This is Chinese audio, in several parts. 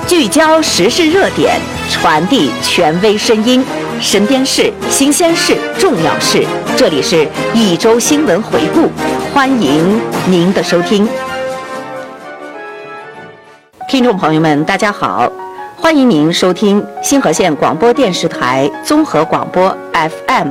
聚焦时事热点，传递权威声音，身边事、新鲜事、重要事，这里是一周新闻回顾，欢迎您的收听。听众朋友们，大家好，欢迎您收听新河县广播电视台综合广播 FM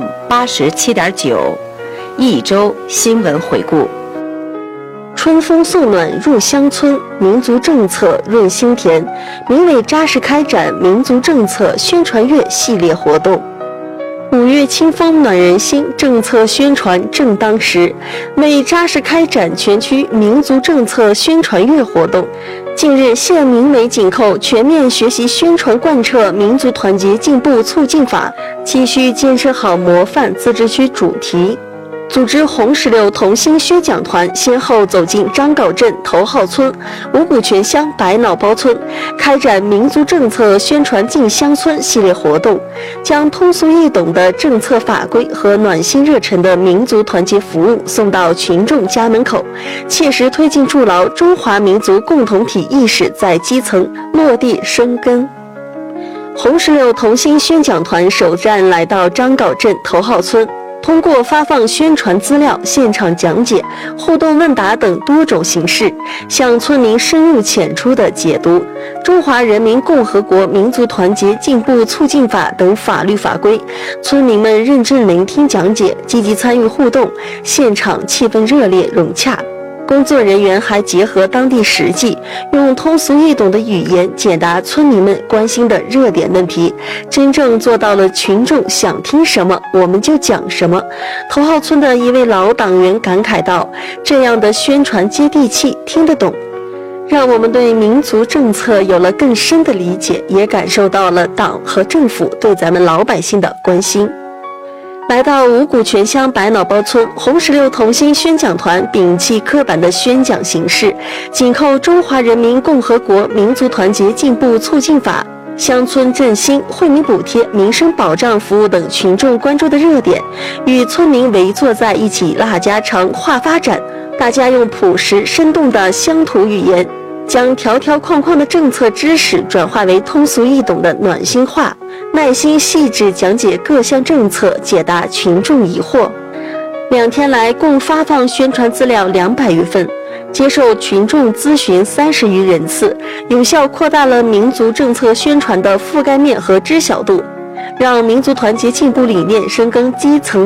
87.9，一周新闻回顾。 春风送暖入乡村，民族政策润心田。民委扎实开展民族政策宣传月系列活动。5月清风暖人心，政策宣传正当时。为扎实开展全区民族政策宣传月活动，近日县民委紧扣全面学习宣传贯彻民族团结进步促进法，继续建设好模范自治区主题，组织红石榴同心宣讲团先后走进张镐镇头号村、五股泉乡百脑包村，开展民族政策宣传进乡村系列活动，将通俗易懂的政策法规和暖心热忱的民族团结服务送到群众家门口，切实推进筑牢中华民族共同体意识在基层落地生根。红石榴同心宣讲团首站来到张镐镇头号村，通过发放宣传资料、现场讲解、互动问答等多种形式，向村民深入浅出地解读《中华人民共和国民族团结进步促进法》等法律法规。村民们认真聆听讲解，积极参与互动，现场气氛热烈融洽。工作人员还结合当地实际，用通俗易懂的语言解答村民们关心的热点问题，真正做到了群众想听什么我们就讲什么。头号村的一位老党员感慨道：“这样的宣传接地气，听得懂，让我们对民族政策有了更深的理解，也感受到了党和政府对咱们老百姓的关心。”来到五股泉乡百脑包村，红石榴同心宣讲团摒弃刻板的宣讲形式，紧扣《中华人民共和国民族团结进步促进法》、乡村振兴、惠民补贴、民生保障服务等群众关注的热点，与村民围坐在一起拉家常、话发展。大家用朴实生动的乡土语言，将条条框框的政策知识转化为通俗易懂的暖心话，耐心细致讲解各项政策，解答群众疑惑。2天来共发放宣传资料200余份，接受群众咨询30余人次，有效扩大了民族政策宣传的覆盖面和知晓度，让民族团结进步理念深耕基层